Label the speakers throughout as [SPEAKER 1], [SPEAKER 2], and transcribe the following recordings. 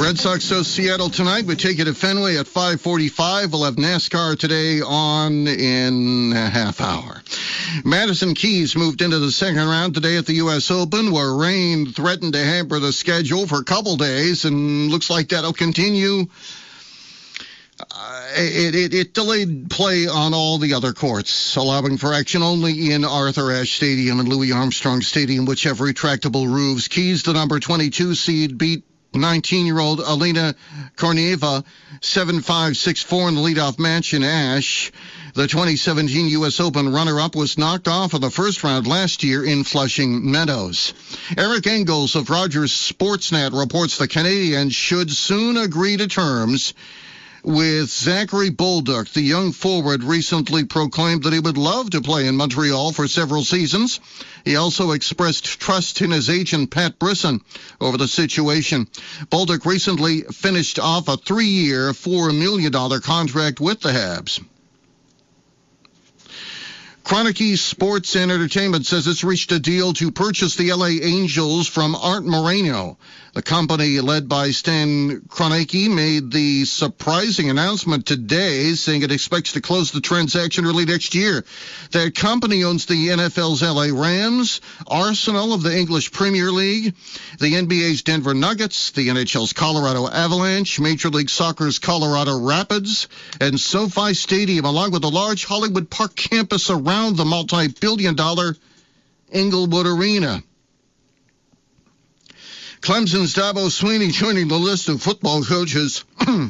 [SPEAKER 1] Red Sox host Seattle tonight. We take it to Fenway at 5:45. We'll have NASCAR today on in a half hour. Madison Keys moved into the second round today at the U.S. Open, where rain threatened to hamper the schedule for a couple days, and looks like that'll continue. It delayed play on all the other courts, allowing for action only in Arthur Ashe Stadium and Louis Armstrong Stadium, which have retractable roofs. Keys, the number 22 seed, beat 19-year-old Alina Korneeva 7-5, 6-4 in the leadoff match in Ashe. The 2017 U.S. Open runner-up was knocked off in the first round last year in Flushing Meadows. Eric Engels of Rogers Sportsnet reports the Canadiens should soon agree to terms with Zachary Bolduc. The young forward recently proclaimed that he would love to play in Montreal for several seasons. He also expressed trust in his agent, Pat Brisson, over the situation. Bolduc recently finished off a 3-year, $4 million contract with the Habs. Kroenke Sports and Entertainment says it's reached a deal to purchase the LA Angels from Art Moreno. The company, led by Stan Kroenke, made the surprising announcement today, saying it expects to close the transaction early next year. That company owns the NFL's LA Rams, Arsenal of the English Premier League, the NBA's Denver Nuggets, the NHL's Colorado Avalanche, Major League Soccer's Colorado Rapids, and SoFi Stadium, along with a large Hollywood Park campus around the multi-billion-dollar Inglewood Arena. Clemson's Dabo Swinney joining the list of football coaches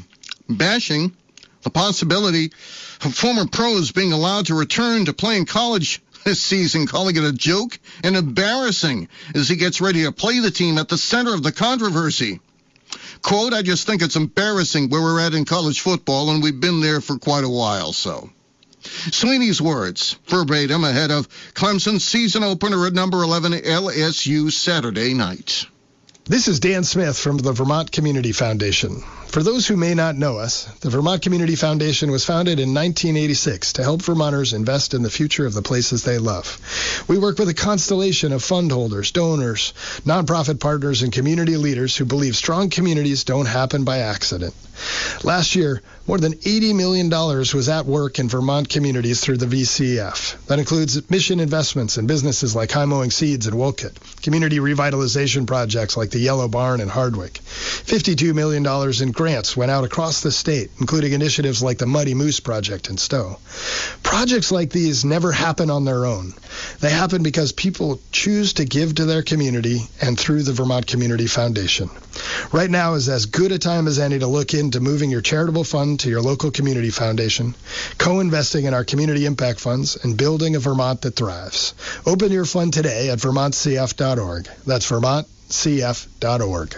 [SPEAKER 1] bashing the possibility of former pros being allowed to return to playing college this season, calling it a joke and embarrassing as he gets ready to play the team at the center of the controversy. Quote, "I just think it's embarrassing where we're at in college football, and we've been there for quite a while, so." Sweeney's words, verbatim, ahead of Clemson's season opener at number 11 LSU Saturday night.
[SPEAKER 2] This is Dan Smith from the Vermont Community Foundation. For those who may not know us, the Vermont Community Foundation was founded in 1986 to help Vermonters invest in the future of the places they love. We work with a constellation of fund holders, donors, nonprofit partners, and community leaders who believe strong communities don't happen by accident. Last year, more than $80 million was at work in Vermont communities through the VCF. That includes mission investments in businesses like High Mowing Seeds in Wolcott, community revitalization projects like the Yellow Barn in Hardwick. $52 million in grants went out across the state, including initiatives like the Muddy Moose Project in Stowe. Projects like these never happen on their own. They happen because people choose to give to their community and through the Vermont Community Foundation. Right now is as good a time as any to look into moving your charitable fund to your local community foundation, co-investing in our community impact funds, and building a Vermont that thrives. Open your fund today at vermontcf.org. That's vermontcf.org.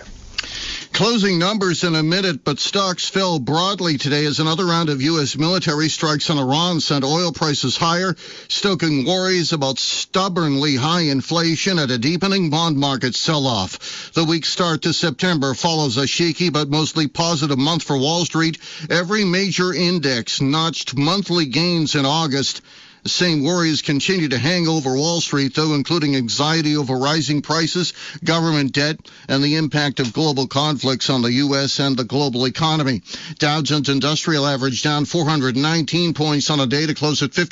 [SPEAKER 1] Closing numbers in a minute, but stocks fell broadly today as another round of U.S. military strikes on Iran sent oil prices higher, stoking worries about stubbornly high inflation and a deepening bond market sell-off. The weak start to September follows a shaky but mostly positive month for Wall Street. Every major index notched monthly gains in August. The same worries continue to hang over Wall Street, though, including anxiety over rising prices, government debt, and the impact of global conflicts on the U.S. and the global economy. Dow Jones Industrial average down 419 points on a day to close at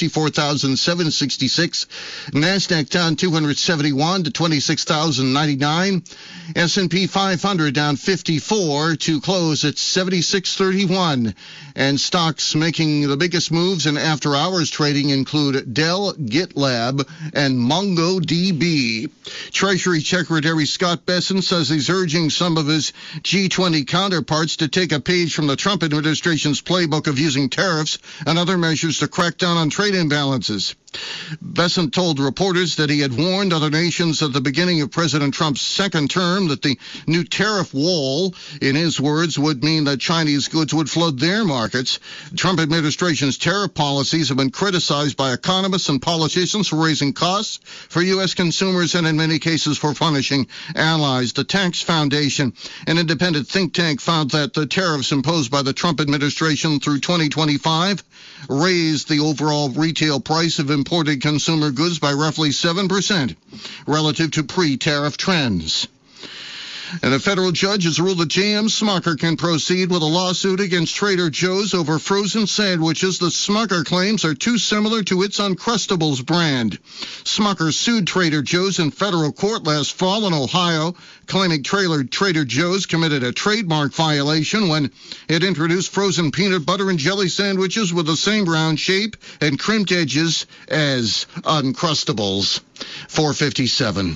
[SPEAKER 1] 54,766. NASDAQ down 271 to 26,099. S&P 500 down 54 to close at 7631. And stocks making the biggest moves in after-hours trading include Dell, GitLab, and MongoDB. Treasury Secretary Scott Bessent says he's urging some of his G20 counterparts to take a page from the Trump administration's playbook of using tariffs and other measures to crack down on trade imbalances. Bessent told reporters that he had warned other nations at the beginning of President Trump's second term that the new tariff wall, in his words, would mean that Chinese goods would flood their markets. The Trump administration's tariff policies have been criticized by economists and politicians for raising costs for U.S. consumers and in many cases for punishing allies. The Tax Foundation, an independent think tank, found that the tariffs imposed by the Trump administration through 2025 raised the overall retail price of imported consumer goods by roughly 7% relative to pre-tariff trends. And a federal judge has ruled that J.M. Smucker can proceed with a lawsuit against Trader Joe's over frozen sandwiches the Smucker claims are too similar to its Uncrustables brand. Smucker sued Trader Joe's in federal court last fall in Ohio, claiming Trader Joe's committed a trademark violation when it introduced frozen peanut butter and jelly sandwiches with the same round shape and crimped edges as Uncrustables. 457.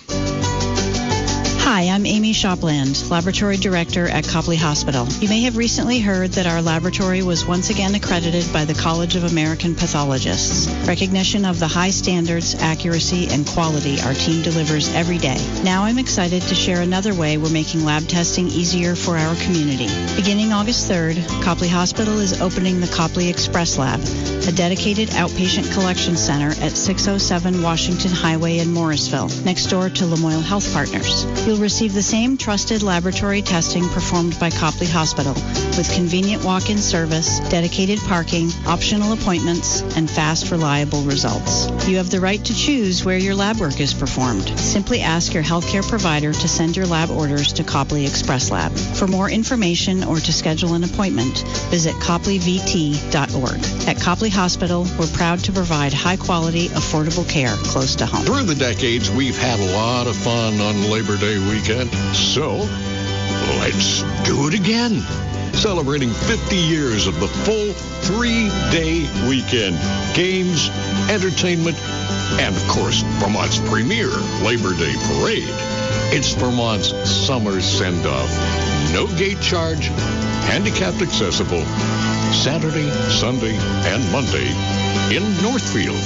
[SPEAKER 3] Hi, I'm Amy Shopland, Laboratory Director at Copley Hospital. You may have recently heard that our laboratory was once again accredited by the College of American Pathologists. Recognition of the high standards, accuracy, and quality our team delivers every day. Now I'm excited to share another way we're making lab testing easier for our community. Beginning August 3rd, Copley Hospital is opening the Copley Express Lab, a dedicated outpatient collection center at 607 Washington Highway in Morrisville, next door to Lamoille Health Partners. You'll receive the same trusted laboratory testing performed by Copley Hospital, with convenient walk-in service, dedicated parking, optional appointments, and fast, reliable results. You have the right to choose where your lab work is performed. Simply ask your healthcare provider to send your lab orders to Copley Express Lab. For more information or to schedule an appointment, visit copleyvt.org. At Copley Hospital, we're proud to provide high-quality, affordable care close to home.
[SPEAKER 4] Through the decades, we've had a lot of fun on Labor Day weekend, so let's do it again. Celebrating 50 years of the full 3-day weekend. Games, entertainment, and, of course, Vermont's premier Labor Day parade. It's Vermont's summer send-off. No gate charge, handicapped accessible, Saturday, Sunday, and Monday in Northfield.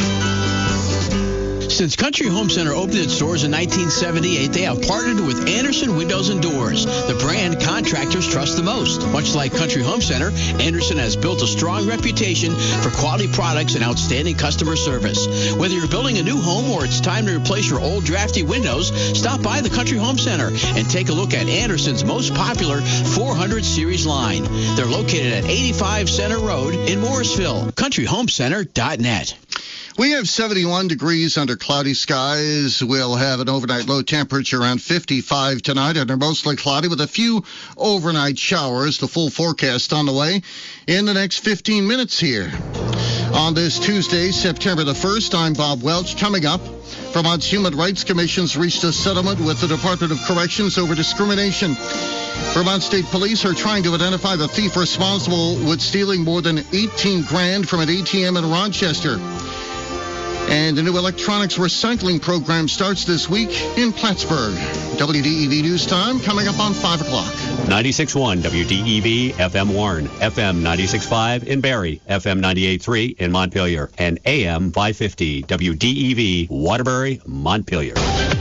[SPEAKER 5] Since Country Home Center opened its doors in 1978, they have partnered with Anderson Windows and Doors, the brand contractors trust the most. Much like Country Home Center, Anderson has built a strong reputation for quality products and outstanding customer service. Whether you're building a new home or it's time to replace your old drafty windows, stop by the Country Home Center and take a look at Anderson's most popular 400 series line. They're located at 85 Center Road in Morrisville. CountryHomeCenter.net.
[SPEAKER 1] We have 71 degrees under cloudy skies. We'll have an overnight low temperature around 55 tonight under mostly cloudy with a few overnight showers. The full forecast on the way in the next 15 minutes here. On this Tuesday, September the 1st, I'm Bob Welch. Coming up, Vermont's Human Rights Commission's reached a settlement with the Department of Corrections over discrimination. Vermont State Police are trying to identify the thief responsible with stealing more than $18,000 from an ATM in Rochester. And the new electronics recycling program starts this week in Plattsburgh. WDEV News Time coming up on 5 o'clock.
[SPEAKER 6] 96.1 WDEV FM Warren, FM 96.5 in Barrie, FM 98.3 in Montpelier, and AM 550 WDEV Waterbury, Montpelier.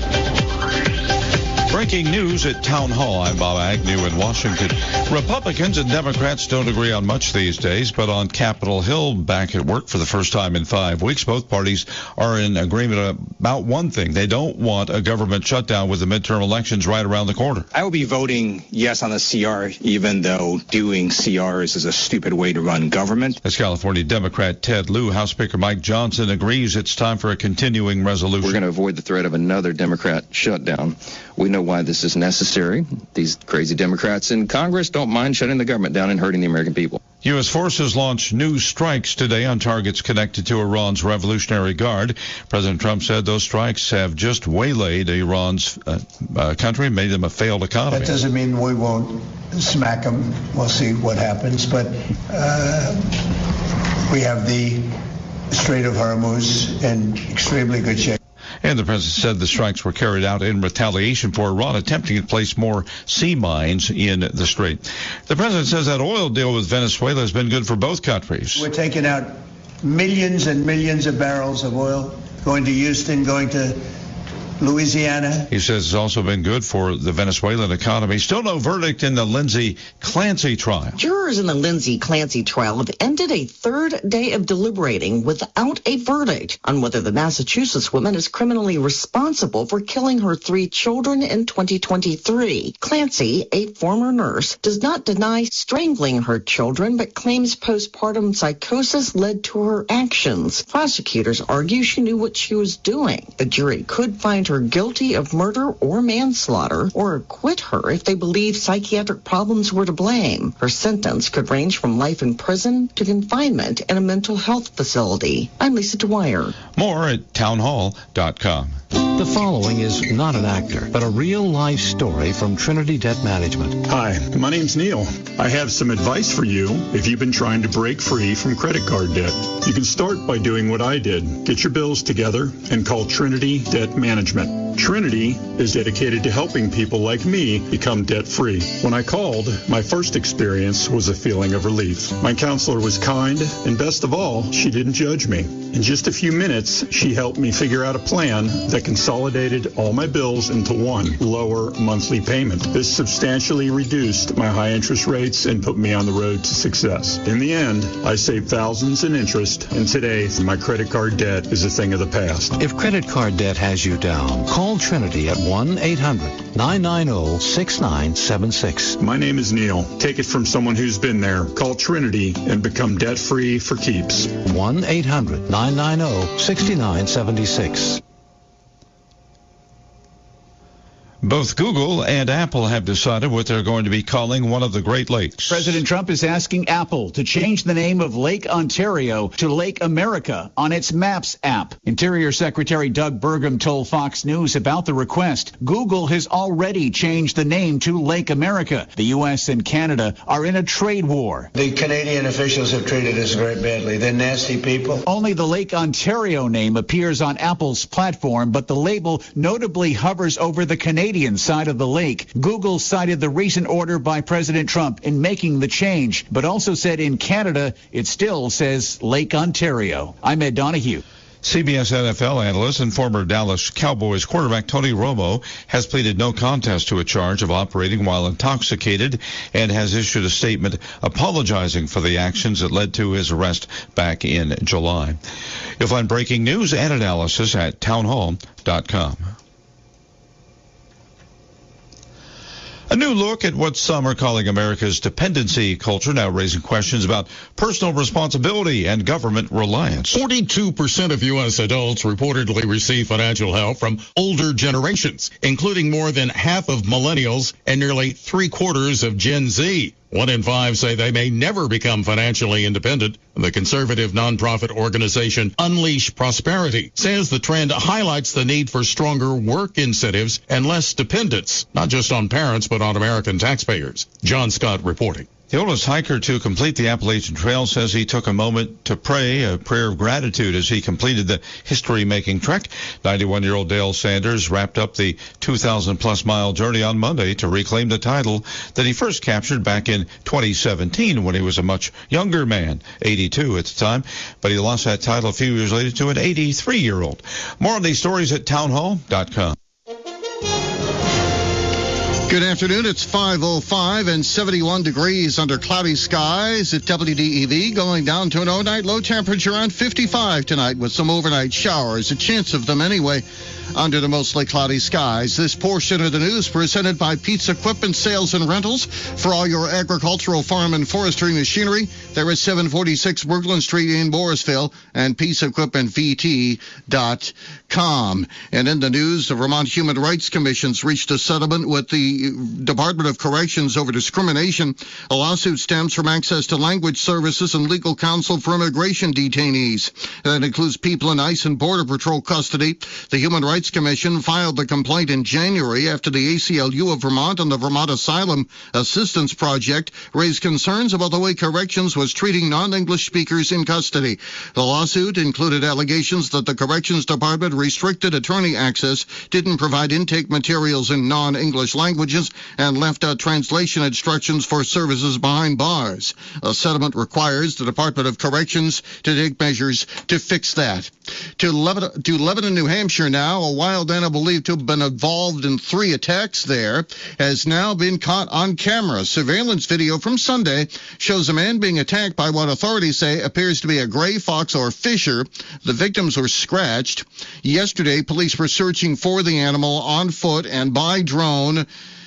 [SPEAKER 7] Breaking news at Town Hall. I'm Bob Agnew in Washington. Republicans and Democrats don't agree on much these days, but on Capitol Hill, back at work for the first time in 5 weeks, both parties are in agreement about one thing. They don't want a government shutdown with the midterm elections right around the corner.
[SPEAKER 8] I will be voting yes on the CR, even though doing CRs is a stupid way to run government.
[SPEAKER 7] As California Democrat Ted Lieu, House Speaker Mike Johnson agrees it's time for a continuing resolution.
[SPEAKER 9] We're going to avoid the threat of another Democrat shutdown. We know why this is necessary. These crazy Democrats in Congress don't mind shutting the government down and hurting the American people.
[SPEAKER 7] U.S. forces launched new strikes today on targets connected to Iran's Revolutionary Guard. President Trump said those strikes have just waylaid Iran's country, made them a failed economy.
[SPEAKER 10] That doesn't mean we won't smack them. We'll see what happens. But we have the Strait of Hormuz in extremely good shape.
[SPEAKER 7] And the president said the strikes were carried out in retaliation for Iran attempting to place more sea mines in the strait. The president says that oil deal with Venezuela has been good for both countries.
[SPEAKER 10] We're taking out millions and millions of barrels of oil, going to Houston, going to Louisiana.
[SPEAKER 7] He says it's also been good for the Venezuelan economy. Still no verdict in the Lindsay Clancy trial.
[SPEAKER 11] Jurors in the Lindsay Clancy trial have ended a third day of deliberating without a verdict on whether the Massachusetts woman is criminally responsible for killing her 3 children in 2023. Clancy, a former nurse, does not deny strangling her children, but claims postpartum psychosis led to her actions. Prosecutors argue she knew what she was doing. The jury could find find her guilty of murder or manslaughter or acquit her if they believe psychiatric problems were to blame. Her sentence could range from life in prison to confinement in a mental health facility. I'm Lisa Dwyer.
[SPEAKER 7] More at townhall.com.
[SPEAKER 12] The following is not an actor, but a real-life story from Trinity Debt Management.
[SPEAKER 13] Hi, my name's Neil. I have some advice for you if you've been trying to break free from credit card debt. You can start by doing what I did. Get your bills together and call Trinity Debt Management. Trinity is dedicated to helping people like me become debt-free. When I called, my first experience was a feeling of relief. My counselor was kind, and best of all, she didn't judge me. In just a few minutes, she helped me figure out a plan that consolidated all my bills into one lower monthly payment. This substantially reduced my high interest rates and put me on the road to success. In the end, I saved thousands in interest, and today my credit card debt is a thing of the past.
[SPEAKER 12] If credit card debt has you down, call Trinity at 1-800-990-6976.
[SPEAKER 13] My name is Neil. Take it from someone who's been there. Call Trinity and become debt-free for keeps.
[SPEAKER 12] 1-800-990-6976.
[SPEAKER 7] Both Google and Apple have decided what they're going to be calling one of the Great Lakes.
[SPEAKER 14] President Trump is asking Apple to change the name of Lake Ontario to Lake America on its Maps app. Interior Secretary Doug Burgum told Fox News about the request. Google has already changed the name to Lake America. The U.S. and Canada are in a trade war.
[SPEAKER 10] The Canadian officials have treated us very badly. They're nasty people.
[SPEAKER 14] Only the Lake Ontario name appears on Apple's platform, but the label notably hovers over the Canadian side of the lake. Google cited the recent order by President Trump in making the change, but also said in Canada it still says Lake Ontario. I'm Ed Donahue.
[SPEAKER 7] CBS NFL analyst and former Dallas Cowboys quarterback Tony Romo has pleaded no contest to a charge of operating while intoxicated and has issued a statement apologizing for the actions that led to his arrest back in July. You'll find breaking news and analysis at townhall.com. A new look at what some are calling America's dependency culture, now raising questions about personal responsibility and government reliance.
[SPEAKER 15] 42% of U.S. adults reportedly receive financial help from older generations, including more than half of millennials and nearly 3/4 of Gen Z. 1 in 5 say they may never become financially independent. The conservative nonprofit organization Unleash Prosperity says the trend highlights the need for stronger work incentives and less dependence, not just on parents, but on American taxpayers. John Scott reporting.
[SPEAKER 7] The oldest hiker to complete the Appalachian Trail says he took a moment to pray, a prayer of gratitude, as he completed the history-making trek. 91-year-old Dale Sanders wrapped up the 2,000-plus mile journey on Monday to reclaim the title that he first captured back in 2017 when he was a much younger man, 82 at the time. But he lost that title a few years later to an 83-year-old. More on these stories at townhall.com.
[SPEAKER 1] Good afternoon. It's 5:05 and 71 degrees under cloudy skies at WDEV, going down to an overnight low temperature around 55 tonight with some overnight showers, a chance of them anyway, under the mostly cloudy skies. This portion of the news presented by Pete's Equipment Sales and Rentals. For all your agricultural, farm, and forestry machinery, they're at 746 Brooklyn Street in Morrisville and peaceequipmentvt.com. And in the news, the Vermont Human Rights Commission's reached a settlement with the Department of Corrections over discrimination. A lawsuit stems from access to language services and legal counsel for immigration detainees. That includes people in ICE and Border Patrol custody. The Human Rights Commission filed the complaint in January after the ACLU of Vermont and the Vermont Asylum Assistance Project raised concerns about the way corrections was treating non-English speakers in custody. The lawsuit included allegations that the Corrections Department restricted attorney access, didn't provide intake materials in non-English languages, and left out translation instructions for services behind bars. A settlement requires the Department of Corrections to take measures to fix that. To Lebanon, New Hampshire now, a wild animal believed to have been involved in 3 attacks there has now been caught on camera. Surveillance video from Sunday shows a man being attacked by what authorities say appears to be a gray fox or fisher. The victims were scratched. Yesterday, police were searching for the animal on foot and by drone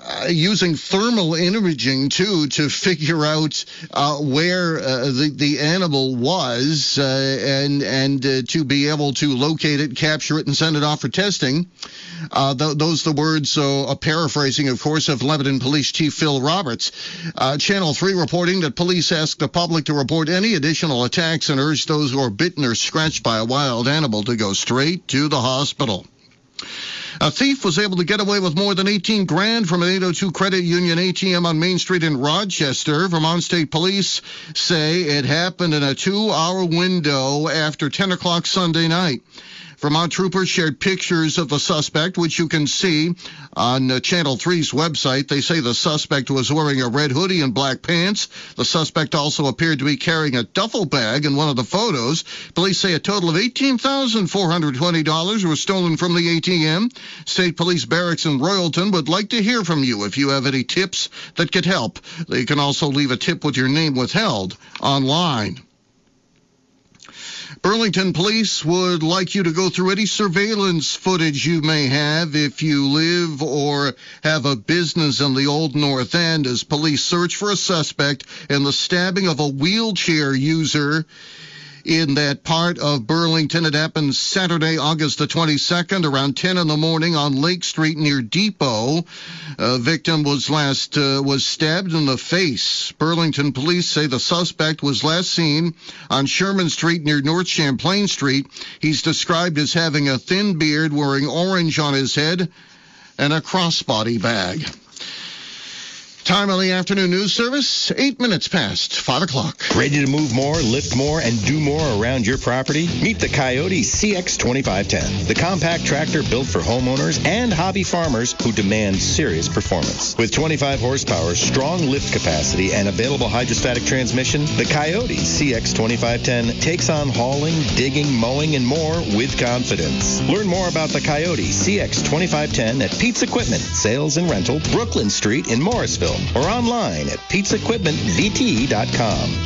[SPEAKER 1] using thermal imaging, too, to figure out where the animal was and to be able to locate it, capture it, and send it off for testing. Those are the words, a paraphrasing, of course, of Lebanon Police Chief Phil Roberts. Channel 3 reporting that police asked the public to report any additional attacks and urged those who are bitten or scratched by a wild animal to go straight to the hospital. A thief was able to get away with more than $18,000 from an 802 Credit Union ATM on Main Street in Rochester. Vermont State Police say it happened in a 2-hour window after 10 o'clock Sunday night. Vermont troopers shared pictures of the suspect, which you can see on Channel 3's website. They say the suspect was wearing a red hoodie and black pants. The suspect also appeared to be carrying a duffel bag in one of the photos. Police say a total of $18,420 was stolen from the ATM. State Police Barracks in Royalton would like to hear from you if you have any tips that could help. You can also leave a tip with your name withheld online. Burlington Police would like you to go through any surveillance footage you may have if you live or have a business in the Old North End as police search for a suspect in the stabbing of a wheelchair user in that part of Burlington. It happened Saturday, August the 22nd, around 10 in the morning on Lake Street near Depot. A victim was stabbed in the face. Burlington police say the suspect was last seen on Sherman Street near North Champlain Street. He's described as having a thin beard, wearing orange on his head, and a crossbody bag. Time on the afternoon news service, 8 minutes past 5 o'clock.
[SPEAKER 16] Ready to move more, lift more, and do more around your property? Meet the Coyote CX2510, the compact tractor built for homeowners and hobby farmers who demand serious performance. With 25 horsepower, strong lift capacity, and available hydrostatic transmission, the Coyote CX2510 takes on hauling, digging, mowing, and more with confidence. Learn more about the Coyote CX2510 at Pete's Equipment, Sales and Rental, Brooklyn Street in Morrisville, or online at petesequipmentvt.com.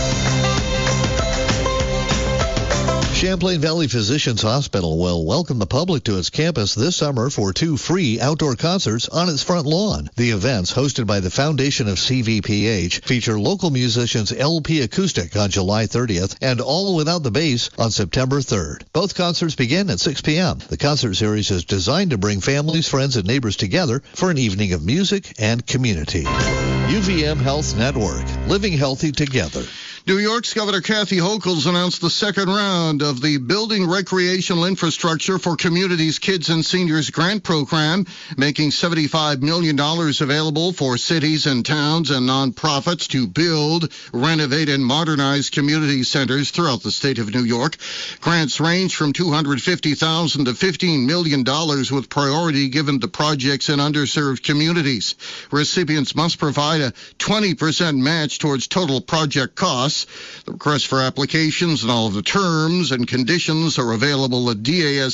[SPEAKER 17] Champlain Valley Physicians Hospital will welcome the public to its campus this summer for 2 free outdoor concerts on its front lawn. The events, hosted by the Foundation of CVPH, feature local musicians LP Acoustic on July 30th and All Without the Bass on September 3rd. Both concerts begin at 6 p.m. The concert series is designed to bring families, friends, and neighbors together for an evening of music and community. UVM Health Network, living healthy together.
[SPEAKER 1] New York's Governor Kathy Hochul announced the second round of the Building Recreational Infrastructure for Communities, Kids, and Seniors grant program, making $75 million available for cities and towns and nonprofits to build, renovate, and modernize community centers throughout the state of New York. Grants range from $250,000 to $15 million, with priority given to projects in underserved communities. Recipients must provide a 20% match towards total project costs. The request for applications and all of the terms and conditions are available at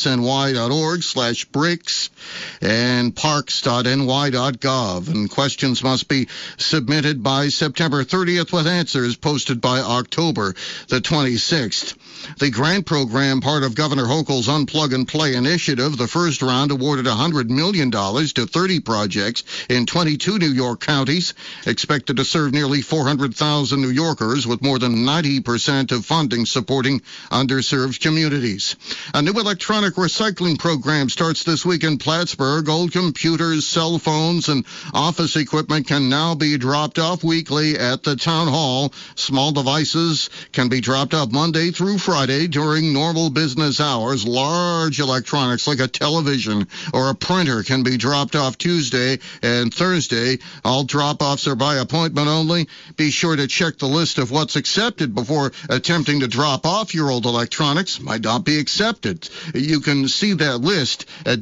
[SPEAKER 1] dasny.org/bricks and parks.ny.gov. And questions must be submitted by September 30th with answers posted by October the 26th. The grant program, part of Governor Hochul's Unplug and Play initiative, the first round awarded $100 million to 30 projects in 22 New York counties, expected to serve nearly 400,000 New Yorkers, with more than 90% of funding supporting underserved communities. A new electronic recycling program starts this week in Plattsburgh. Old computers, cell phones, and office equipment can now be dropped off weekly at the town hall. Small devices can be dropped off Monday through Friday during normal business hours. Large electronics like a television or a printer can be dropped off Tuesday and Thursday. All drop-offs are by appointment only. Be sure to check the list of what's accepted before attempting to drop off your old electronics. Might not be accepted. You can see that list at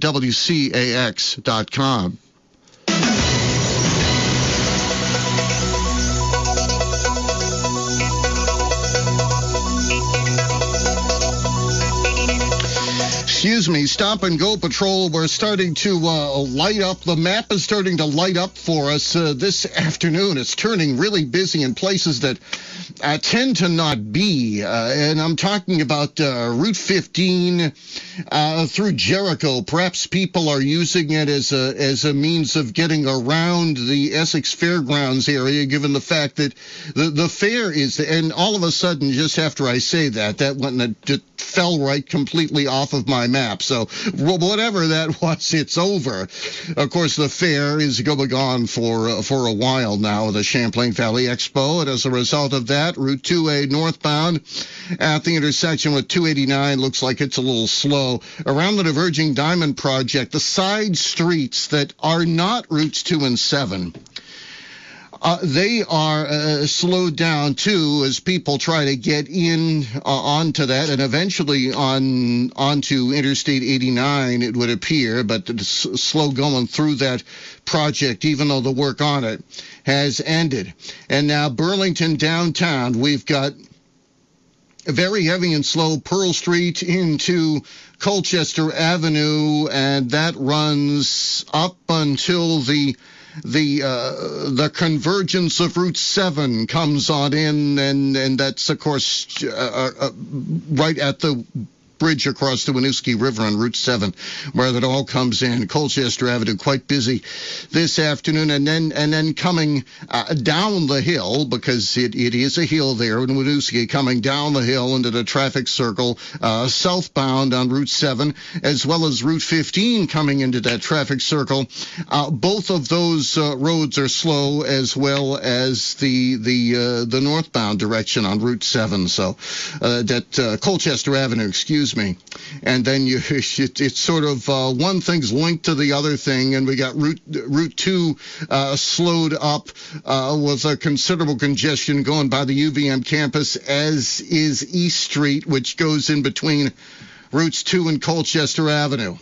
[SPEAKER 1] WCAX.com. Excuse me. me, Stop and Go Patrol, we're starting to light up. The map is starting to light up for us this afternoon. It's turning really busy in places that tend to not be. And I'm talking about Route 15 through Jericho. Perhaps people are using it as a means of getting around the Essex Fairgrounds area, given the fact that the fair is there. And all of a sudden, just after I say that went and it fell right completely off of my map. So whatever that was, it's over. Of course, the fair is going on for a while now, the Champlain Valley Expo. And as a result of that, Route 2A northbound at the intersection with 289 looks like it's a little slow. Around the Diverging Diamond Project, the side streets that are not routes 2 and 7, they are slowed down, too, as people try to get in onto that and eventually onto Interstate 89, it would appear, but it's slow going through that project, even though the work on it has ended. And now Burlington downtown, we've got very heavy and slow Pearl Street into Colchester Avenue, and that runs up until the convergence of Route 7 comes on in, and that's, of course, right at the bridge across the Winooski River on Route 7, where that all comes in. Colchester Avenue quite busy this afternoon, and then coming down the hill, because it is a hill there in Winooski, coming down the hill into the traffic circle southbound on Route 7, as well as Route 15 coming into that traffic circle. Both of those roads are slow, as well as the northbound direction on Route 7. So that Colchester Avenue, excuse me. And then it's sort of one thing's linked to the other thing, and we got Route 2 slowed up with a considerable congestion going by the UVM campus, as is East Street, which goes in between Routes 2 and Colchester Avenue.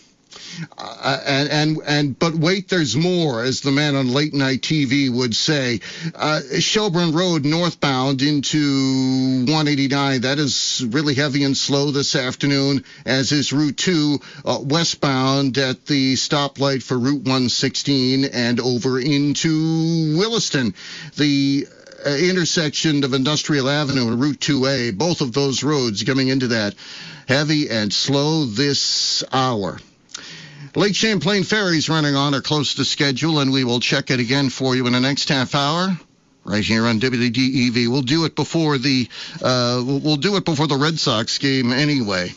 [SPEAKER 1] But wait, there's more, as the man on late night TV would say. Shelburne Road northbound into 189, that is really heavy and slow this afternoon, as is Route 2 westbound at the stoplight for Route 116 and over into Williston. The intersection of Industrial Avenue and Route 2A, both of those roads coming into that heavy and slow this hour. Lake Champlain ferries running on are close to schedule, and we will check it again for you in the next half hour, right here on WDEV. We'll do it before the Red Sox game anyway.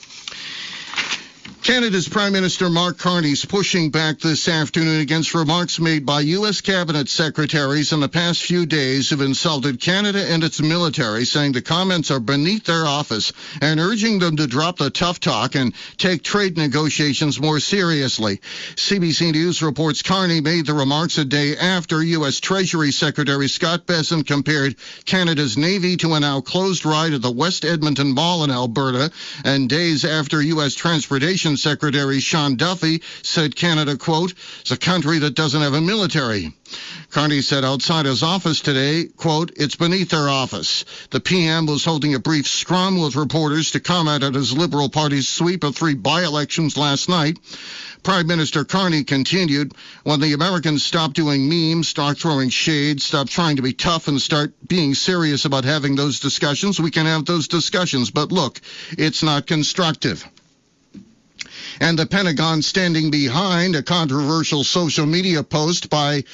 [SPEAKER 1] Canada's Prime Minister Mark Carney is pushing back this afternoon against remarks made by U.S. cabinet secretaries in the past few days who've insulted Canada and its military, saying the comments are beneath their office and urging them to drop the tough talk and take trade negotiations more seriously. CBC News reports Carney made the remarks a day after U.S. Treasury Secretary Scott Bessent compared Canada's Navy to a now closed ride at the West Edmonton Mall in Alberta, and days after U.S. Transportation Secretary Sean Duffy said Canada, quote, is a country that doesn't have a military. Carney said outside his office today, quote, it's beneath their office. The PM was holding a brief scrum with reporters to comment on his Liberal Party's sweep of 3 by-elections last night. Prime Minister Carney continued, when the Americans stop doing memes, start throwing shade, stop trying to be tough, and start being serious about having those discussions, we can have those discussions. But look, it's not constructive. And the Pentagon standing behind a controversial social media post by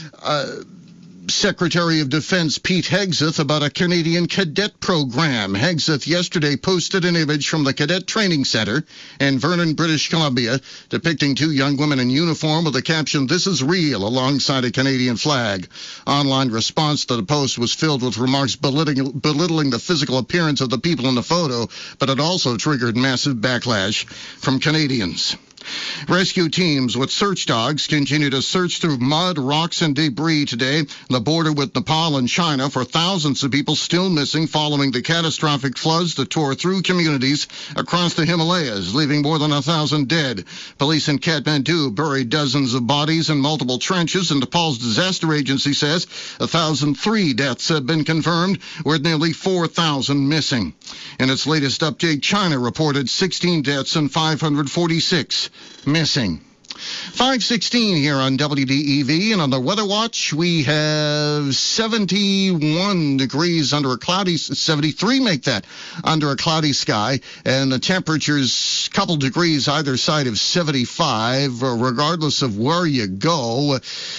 [SPEAKER 1] Secretary of Defense Pete Hegseth about a Canadian cadet program. Hegseth yesterday posted an image from the Cadet Training Center in Vernon, British Columbia, depicting 2 young women in uniform with the caption, "This is real," alongside a Canadian flag. Online response to the post was filled with remarks belittling the physical appearance of the people in the photo, but it also triggered massive backlash from Canadians. Rescue teams with search dogs continue to search through mud, rocks, and debris today on the border with Nepal and China for thousands of people still missing following the catastrophic floods that tore through communities across the Himalayas, leaving more than 1,000 dead. Police in Kathmandu buried dozens of bodies in multiple trenches, and Nepal's disaster agency says 1,003 deaths have been confirmed, with nearly 4,000 missing. In its latest update, China reported 16 deaths and 546 missing. 5:16 here on WDEV, and on the Weather Watch, we have 71 degrees under a cloudy, 73 make that, under a cloudy sky, and the temperature's a couple degrees either side of 75, regardless of where you go.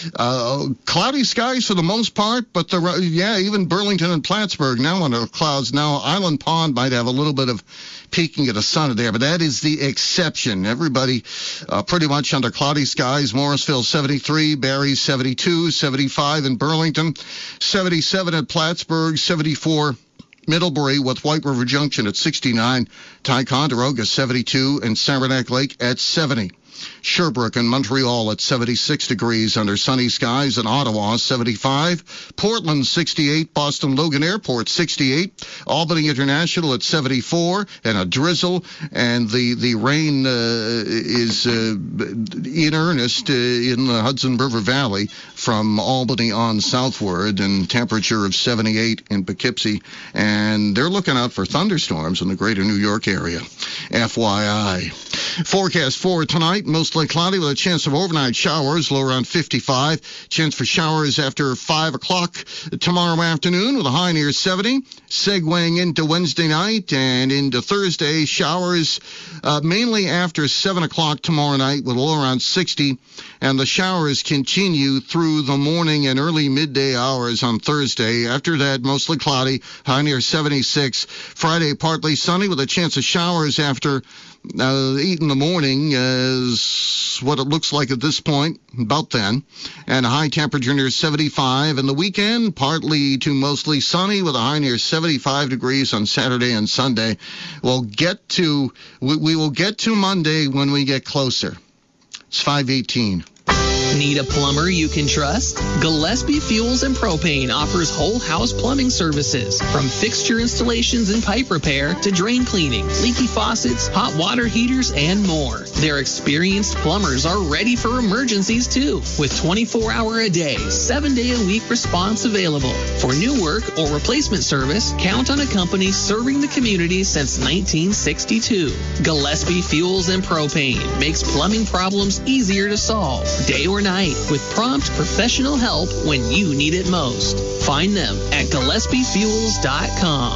[SPEAKER 1] Cloudy skies for the most part, but even Burlington and Plattsburgh now under clouds. Now Island Pond might have a little bit of peeking of the sun there, but that is the exception. Everybody pretty much under cloudy skies. Morrisville 73, Barrie 72, 75 in Burlington, 77 at Plattsburgh, 74 Middlebury with White River Junction at 69, Ticonderoga 72, and Saranac Lake at 70. Sherbrooke and Montreal at 76 degrees under sunny skies, and Ottawa 75, Portland 68, Boston Logan Airport 68, Albany International at 74, and a drizzle, and the rain is in earnest in the Hudson River Valley from Albany on southward, and temperature of 78 in Poughkeepsie, and they're looking out for thunderstorms in the greater New York area. FYI. Forecast for tonight, mostly cloudy with a chance of overnight showers, low around 55. Chance for showers after 5 o'clock tomorrow afternoon with a high near 70. Segueing into Wednesday night and into Thursday, showers mainly after 7 o'clock tomorrow night with a low around 60. And the showers continue through the morning and early midday hours on Thursday. After that, mostly cloudy, high near 76. Friday, partly sunny with a chance of showers after 8 in the morning is what it looks like at this point, about then, and a high temperature near 75. And the weekend, partly to mostly sunny with a high near 75 degrees on Saturday and Sunday. We will get to Monday when we get closer. It's 5:18.
[SPEAKER 18] Need a plumber you can trust? Gillespie Fuels and Propane offers whole house plumbing services, from fixture installations and pipe repair to drain cleaning, leaky faucets, hot water heaters, and more. Their experienced plumbers are ready for emergencies too, with 24-hour-a-day, 7-day-a-week response available. For new work or replacement service, count on a company serving the community since 1962. Gillespie Fuels and Propane makes plumbing problems easier to solve, day or night, with prompt professional help when you need it most. Find them at GillespieFuels.com.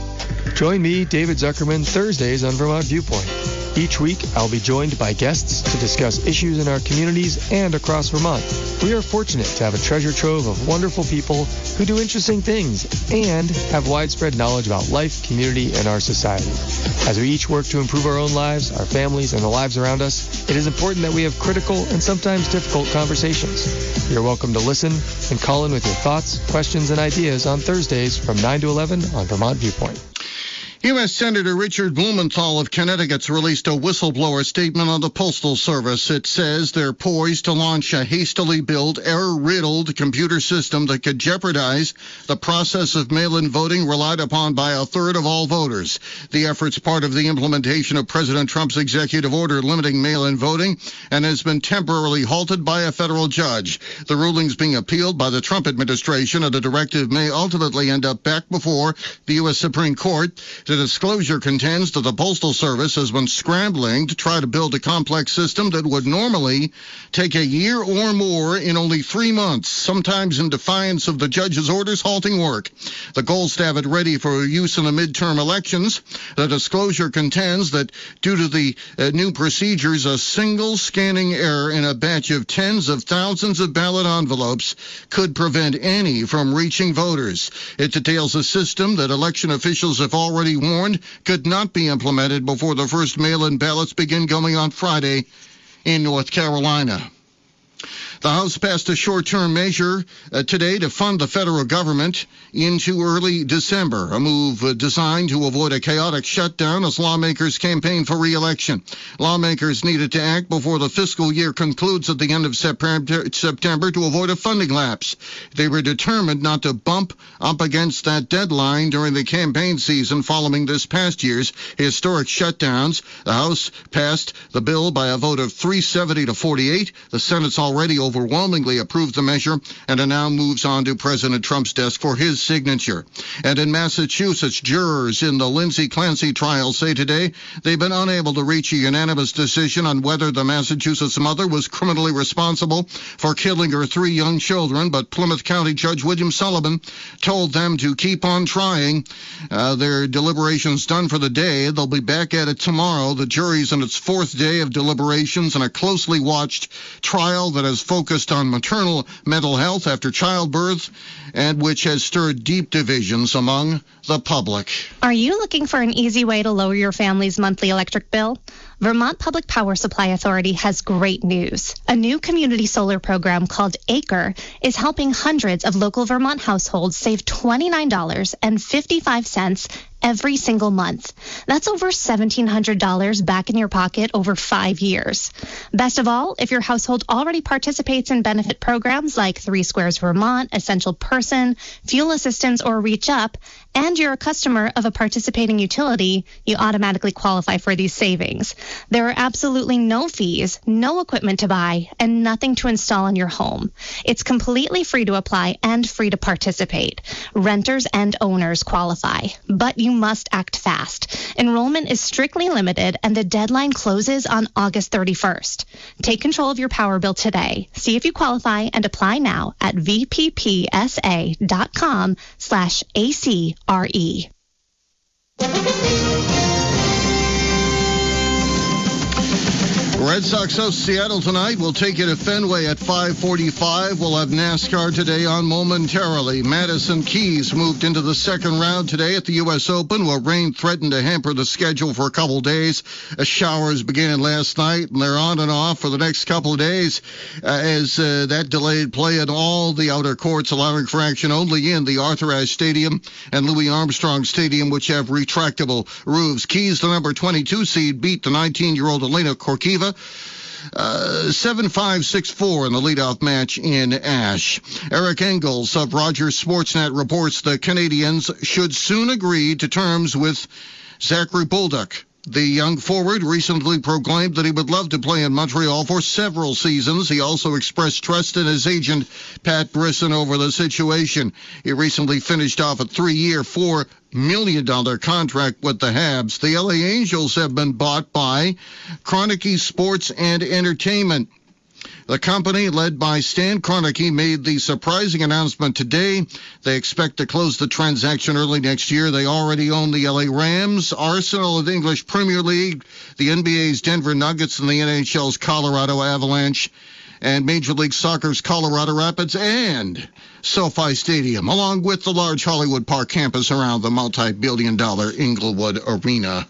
[SPEAKER 19] Join me, David Zuckerman, Thursdays on Vermont Viewpoint. Each week, I'll be joined by guests to discuss issues in our communities and across Vermont. We are fortunate to have a treasure trove of wonderful people who do interesting things and have widespread knowledge about life, community, and our society. As we each work to improve our own lives, our families, and the lives around us, it is important that we have critical and sometimes difficult conversations. You're welcome to listen and call in with your thoughts, questions, and ideas on Thursdays from 9 to 11 on Vermont Viewpoint.
[SPEAKER 1] U.S. Senator Richard Blumenthal of Connecticut's released a whistleblower statement on the Postal Service. It says they're poised to launch a hastily built, error-riddled computer system that could jeopardize the process of mail-in voting relied upon by a third of all voters. The effort's part of the implementation of President Trump's executive order limiting mail-in voting and has been temporarily halted by a federal judge. The ruling's being appealed by the Trump administration, and the directive may ultimately end up back before the U.S. Supreme Court. The disclosure contends that the Postal Service has been scrambling to try to build a complex system that would normally take a year or more in only 3 months, sometimes in defiance of the judge's orders halting work. The goal is to have it ready for use in the midterm elections. The disclosure contends that due to the new procedures, a single scanning error in a batch of tens of thousands of ballot envelopes could prevent any from reaching voters. It details a system that election officials have already warned could not be implemented before the first mail-in ballots begin going on Friday in North Carolina. The House passed a short-term measure today to fund the federal government into early December, a move designed to avoid a chaotic shutdown as lawmakers campaign for re-election. Lawmakers needed to act before the fiscal year concludes at the end of September to avoid a funding lapse. They were determined not to bump up against that deadline during the campaign season following this past year's historic shutdowns. The House passed the bill by a vote of 370 to 48. The Senate's already overwhelmingly approved the measure, and it now moves on to President Trump's desk for his signature. And in Massachusetts, jurors in the Lindsay Clancy trial say today they've been unable to reach a unanimous decision on whether the Massachusetts mother was criminally responsible for killing her 3 young children, but Plymouth County Judge William Sullivan told them to keep on trying. Their deliberations done for the day. They'll be back at it tomorrow. The jury's in its 4th day of deliberations in a closely watched trial that has focused on maternal mental health after childbirth and which has stirred deep divisions among the public.
[SPEAKER 20] Are you looking for an easy way to lower your family's monthly electric bill? Vermont Public Power Supply Authority has great news. A new community solar program called ACRE is helping hundreds of local Vermont households save $29.55 every single month. That's over $1,700 back in your pocket over 5 years. Best of all, if your household already participates in benefit programs like 3 Squares Vermont, Essential Person, Fuel Assistance, or Reach Up, and you're a customer of a participating utility, you automatically qualify for these savings. There are absolutely no fees, no equipment to buy, and nothing to install in your home. It's completely free to apply and free to participate. Renters and owners qualify, but you must act fast. Enrollment is strictly limited, and the deadline closes on August 31st. Take control of your power bill today. See if you qualify and apply now at vppsa.com/ACRE.
[SPEAKER 1] Red Sox host Seattle tonight. We'll take you to Fenway at 5:45. We'll have NASCAR today on momentarily. Madison Keys moved into the second round today at the U.S. Open, where rain threatened to hamper the schedule for a couple days. Showers began last night, and they're on and off for the next couple of days as that delayed play in all the outer courts, allowing for action only in the Arthur Ashe Stadium and Louis Armstrong Stadium, which have retractable roofs. Keys, the number 22 seed, beat the 19-year-old Elena Korkiva 7-5-6-4 in the leadoff match in Ashe. Eric Engels of Rogers Sportsnet reports the Canadiens should soon agree to terms with Zachary Bolduc. The young forward recently proclaimed that he would love to play in Montreal for several seasons. He also expressed trust in his agent, Pat Brisson, over the situation. He recently finished off a 3-year, $4 million contract with the Habs. The LA Angels have been bought by Kroenke Sports and Entertainment. The company, led by Stan Kroenke, made the surprising announcement today. They expect to close the transaction early next year. They already own the LA Rams, Arsenal of the English Premier League, the NBA's Denver Nuggets, and the NHL's Colorado Avalanche, and Major League Soccer's Colorado Rapids, and SoFi Stadium, along with the large Hollywood Park campus around the multi-billion-dollar Inglewood Arena.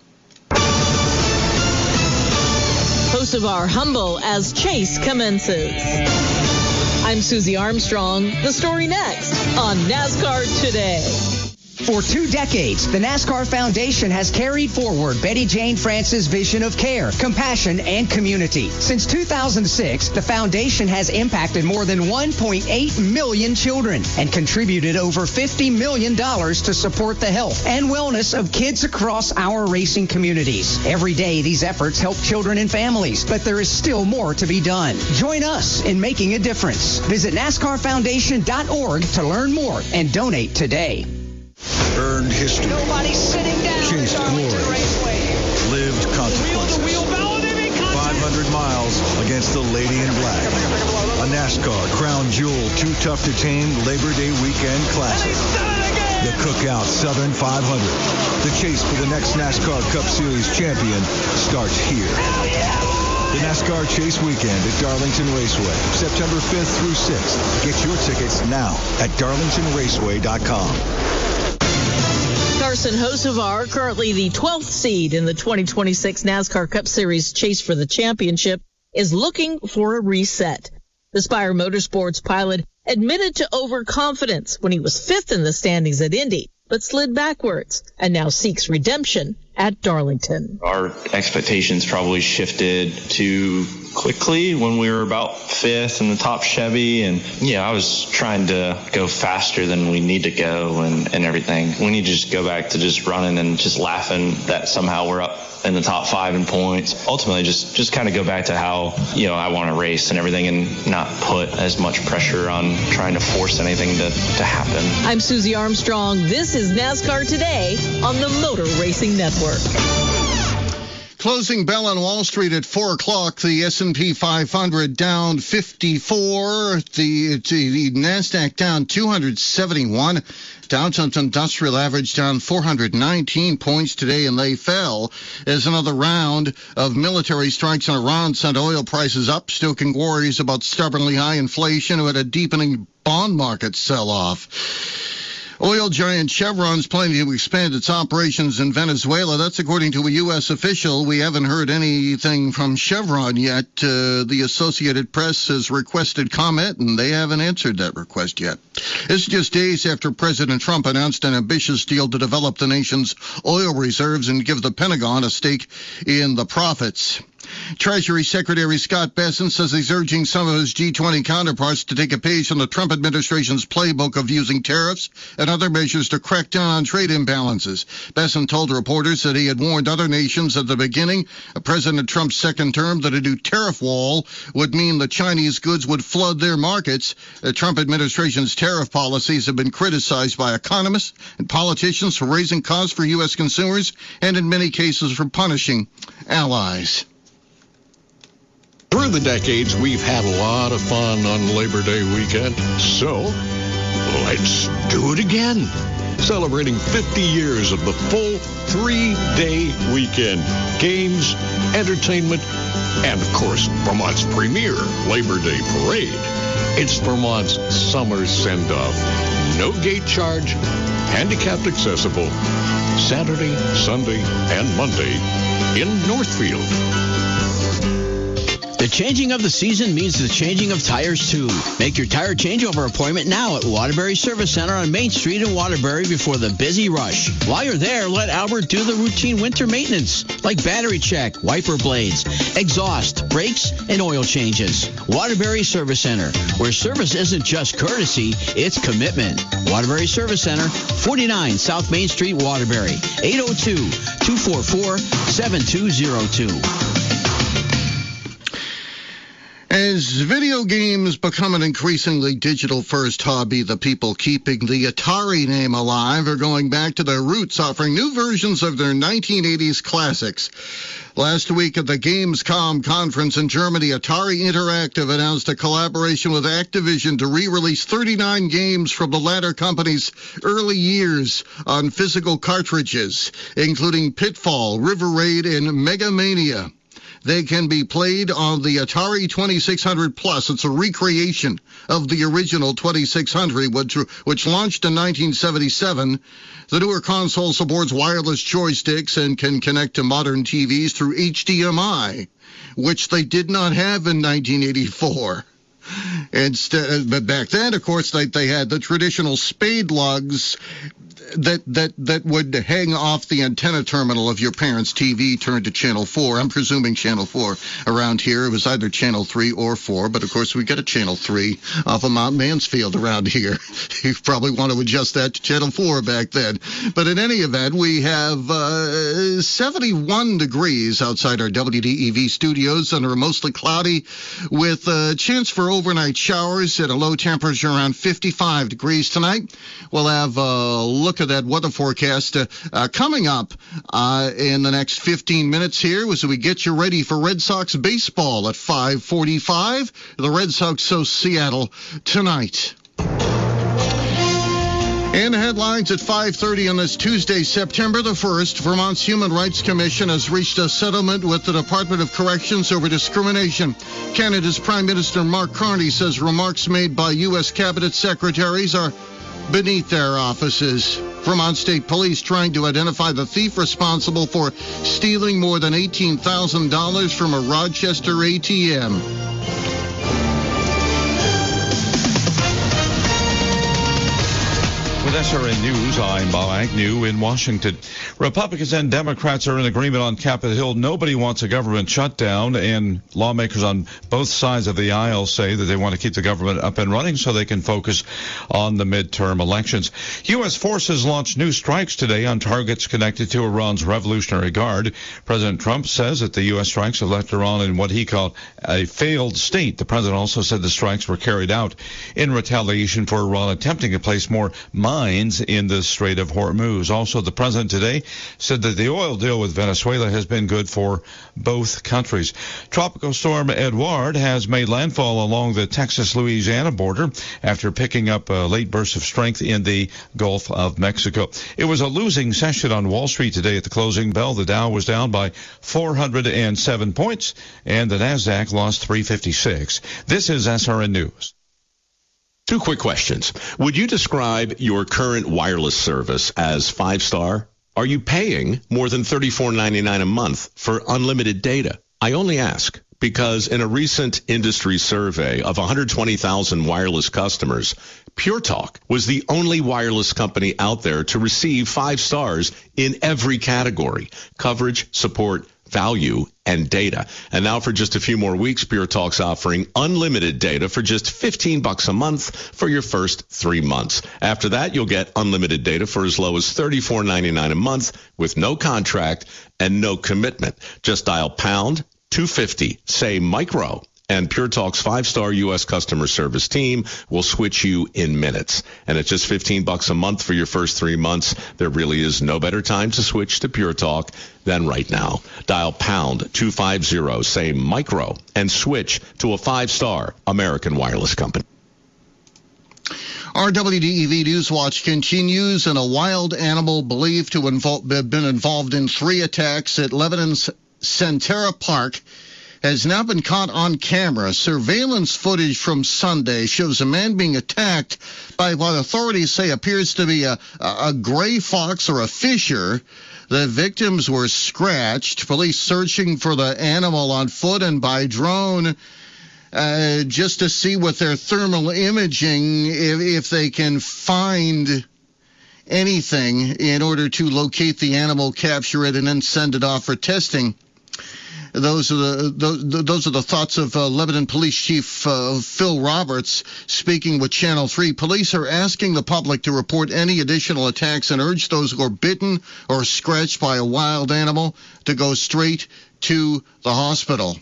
[SPEAKER 21] Hocevar humble as chase commences. I'm Susie Armstrong. The story next on NASCAR Today.
[SPEAKER 22] For 2 decades, the NASCAR Foundation has carried forward Betty Jane France's vision of care, compassion, and community. Since 2006, the foundation has impacted more than 1.8 million children and contributed over $50 million to support the health and wellness of kids across our racing communities. Every day, these efforts help children and families, but there is still more to be done. Join us in making a difference. Visit NASCARFoundation.org to learn more and donate today.
[SPEAKER 23] Earned history.
[SPEAKER 22] Nobody's sitting down.
[SPEAKER 23] Chased glory. Lived consequences. 500 miles against the Lady in Black. A NASCAR Crown Jewel Too Tough to Tame Labor Day Weekend Classic. The Cookout Southern 500. The chase for the next NASCAR Cup Series champion starts here. The NASCAR Chase Weekend at Darlington Raceway, September 5th through 6th. Get your tickets now at darlingtonraceway.com.
[SPEAKER 21] Carson Hocevar, currently the 12th seed in the 2026 NASCAR Cup Series Chase for the Championship, is looking for a reset. The Spire Motorsports pilot admitted to overconfidence when he was 5th in the standings at Indy, but slid backwards and now seeks redemption at Darlington.
[SPEAKER 2] Our expectations probably shifted too quickly when we were about 5th in the top Chevy, and I was trying to go faster than we need to go and everything. We need to just go back to just running and just laughing that somehow we're up in the top 5 in points. Ultimately, just kind of go back to how, I want to race and everything and not put as much pressure on trying to force anything to happen.
[SPEAKER 21] I'm Susie Armstrong. This is NASCAR Today on the Motor Racing Network.
[SPEAKER 1] Closing bell on Wall Street at 4 o'clock. The S&P 500 down 54. The NASDAQ down 271. Dow Jones Industrial Average down 419 points today, and they fell as another round of military strikes in Iran sent oil prices up, stoking worries about stubbornly high inflation and a deepening bond market sell-off. Oil giant Chevron's planning to expand its operations in Venezuela. That's according to a U.S. official. We haven't heard anything from Chevron yet. The Associated Press has requested comment, and they haven't answered that request yet. This is just days after President Trump announced an ambitious deal to develop the nation's oil reserves and give the Pentagon a stake in the profits. Treasury Secretary Scott Bessent says he's urging some of his G20 counterparts to take a page from the Trump administration's playbook of using tariffs and other measures to crack down on trade imbalances. Bessent told reporters that he had warned other nations at the beginning of President Trump's second term that a new tariff wall would mean the Chinese goods would flood their markets. The Trump administration's tariff policies have been criticized by economists and politicians for raising costs for U.S. consumers and in many cases for punishing allies.
[SPEAKER 3] Through the decades, we've had a lot of fun on Labor Day weekend, so let's do it again. Celebrating 50 years of the full 3-day weekend. Games, entertainment, and, of course, Vermont's premier Labor Day parade. It's Vermont's summer send-off. No gate charge, handicapped accessible, Saturday, Sunday, and Monday in Northfield.
[SPEAKER 5] The changing of the season means the changing of tires, too. Make your tire changeover appointment now at Waterbury Service Center on Main Street in Waterbury before the busy rush. While you're there, let Albert do the routine winter maintenance, like battery check, wiper blades, exhaust, brakes, and oil changes. Waterbury Service Center, where service isn't just courtesy, it's commitment. Waterbury Service Center, 49 South Main Street, Waterbury, 802-244-7202.
[SPEAKER 1] As video games become an increasingly digital-first hobby, the people keeping the Atari name alive are going back to their roots, offering new versions of their 1980s classics. Last week at the Gamescom conference in Germany, Atari Interactive announced a collaboration with Activision to re-release 39 games from the latter company's early years on physical cartridges, including Pitfall, River Raid, and Mega Mania. They can be played on the Atari 2600 Plus. It's a recreation of the original 2600, which launched in 1977. The newer console supports wireless joysticks and can connect to modern TVs through HDMI, which they did not have in 1984. But back then, of course, they had the traditional spade lugs that would hang off the antenna terminal of your parents' TV turned to Channel 4. I'm presuming Channel 4 around here. It was either Channel 3 or 4, but of course we got a Channel 3 off of Mount Mansfield around here. You probably want to adjust that to Channel 4 back then. But in any event, we have 71 degrees outside our WDEV studios under mostly cloudy with a chance for overnight showers at a low temperature around 55 degrees tonight. We'll have a look at that weather forecast coming up in the next 15 minutes here as we get you ready for Red Sox baseball at 5:45. The Red Sox host Seattle tonight. In headlines at 5:30 on this Tuesday, September the 1st, Vermont's Human Rights Commission has reached a settlement with the Department of Corrections over discrimination. Canada's Prime Minister Mark Carney says remarks made by U.S. Cabinet secretaries are beneath their offices. Vermont State Police trying to identify the thief responsible for stealing more than $18,000 from a Rochester ATM.
[SPEAKER 7] With SRN News, I'm Bob Agnew in Washington. Republicans and Democrats are in agreement on Capitol Hill. Nobody wants a government shutdown, and lawmakers on both sides of the aisle say that they want to keep the government up and running so they can focus on the midterm elections. U.S. forces launched new strikes today on targets connected to Iran's Revolutionary Guard. President Trump says that the U.S. strikes have left Iran in what he called a failed state. The president also said the strikes were carried out in retaliation for Iran attempting to place more mines in the Strait of Hormuz. Also, the president today said that the oil deal with Venezuela has been good for both countries. Tropical storm Edouard has made landfall along the Texas-Louisiana border after picking up a late burst of strength in the Gulf of Mexico. It was a losing session on Wall Street today at the closing bell. The Dow was down by 407 points, and the Nasdaq lost 356. This is SRN News.
[SPEAKER 4] Two quick questions. Would you describe your current wireless service as 5-star? Are you paying more than $34.99 a month for unlimited data? I only ask because in a recent industry survey of 120,000 wireless customers, Pure Talk was the only wireless company out there to receive 5 stars in every category: coverage, support, value, and data. And now for just a few more weeks, Pure Talk's offering unlimited data for just $15 a month for your first 3 months. After that, you'll get unlimited data for as low as $34.99 a month with no contract and no commitment. Just dial pound 250, say micro, and Pure Talk's 5-star U.S. customer service team will switch you in minutes. And at just $15 a month for your first 3 months, there really is no better time to switch to Pure Talk than right now. Dial pound 250, say micro, and switch to a 5-star American wireless company.
[SPEAKER 1] Our WDEV Newswatch continues, and a wild animal believed to have been involved in 3 attacks at Lebanon's Centera Park has now been caught on camera. Surveillance footage from Sunday shows a man being attacked by what authorities say appears to be a gray fox or a fisher. The victims were scratched. Police searching for the animal on foot and by drone just to see with their thermal imaging if they can find anything in order to locate the animal, capture it, and then send it off for testing. Those are the thoughts of Lebanon Police Chief Phil Roberts speaking with Channel 3. Police are asking the public to report any additional attacks and urge those who are bitten or scratched by a wild animal to go straight to the hospital.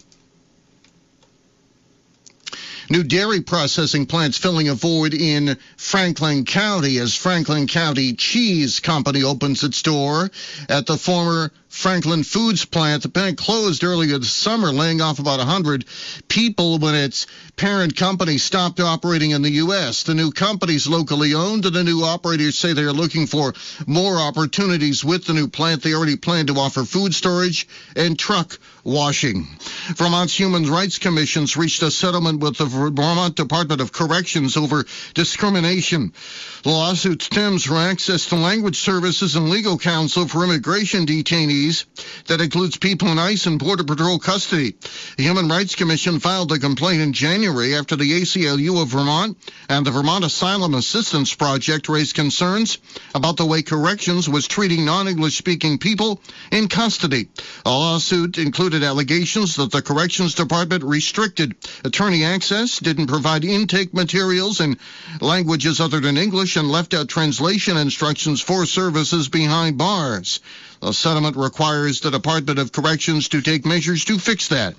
[SPEAKER 1] New dairy processing plants filling a void in Franklin County as Franklin County Cheese Company opens its door at the former Franklin Foods plant. The plant closed earlier this summer, laying off about 100 people when its parent company stopped operating in the U.S. The new company's locally owned, and the new operators say they are looking for more opportunities with the new plant. They already plan to offer food storage and truck washing. Vermont's Human Rights Commission's reached a settlement with the Vermont Department of Corrections over discrimination. The lawsuit stems from access to language services and legal counsel for immigration detainees that includes people in ICE and Border Patrol custody. The Human Rights Commission filed a complaint in January after the ACLU of Vermont and the Vermont Asylum Assistance Project raised concerns about the way corrections was treating non-English speaking people in custody. A lawsuit included allegations that the Corrections Department restricted attorney access, didn't provide intake materials in languages other than English, and left out translation instructions for services behind bars. The settlement requires the Department of Corrections to take measures to fix that.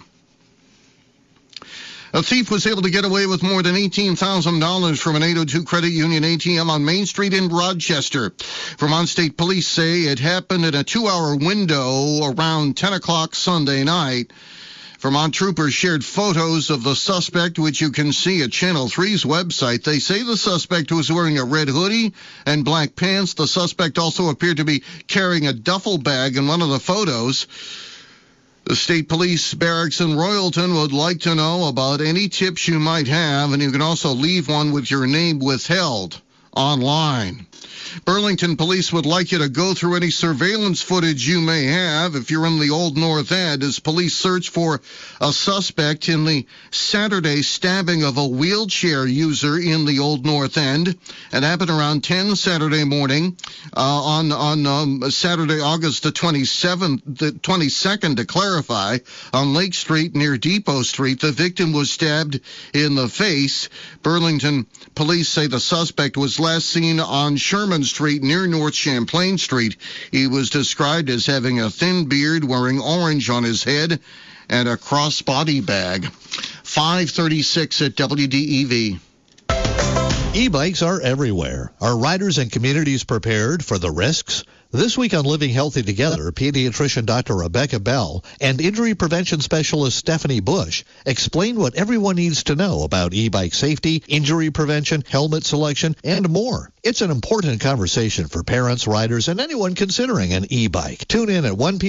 [SPEAKER 1] A thief was able to get away with more than $18,000 from an 802 Credit Union ATM on Main Street in Rochester. Vermont State Police say it happened in a 2-hour window around 10 o'clock Sunday night. Vermont troopers shared photos of the suspect, which you can see at Channel 3's website. They say the suspect was wearing a red hoodie and black pants. The suspect also appeared to be carrying a duffel bag in one of the photos. The State Police Barracks in Royalton would like to know about any tips you might have, and you can also leave one with your name withheld online. Burlington police would like you to go through any surveillance footage you may have if you're in the Old North End as police search for a suspect in the Saturday stabbing of a wheelchair user in the Old North End. It happened around 10 Saturday morning on Saturday, August the 22nd, to clarify, on Lake Street near Depot Street. The victim was stabbed in the face. Burlington police say the suspect was last seen on Sherman Street near North Champlain Street. He was described as having a thin beard, wearing orange on his head, and a crossbody bag. 5:36 at WDEV.
[SPEAKER 17] E-bikes are everywhere. Are riders and communities prepared for the risks? This week on Living Healthy Together, pediatrician Dr. Rebecca Bell and injury prevention specialist Stephanie Bush explain what everyone needs to know about e-bike safety, injury prevention, helmet selection, and more. It's an important conversation for parents, riders, and anyone considering an e-bike. Tune in at 1 p.m.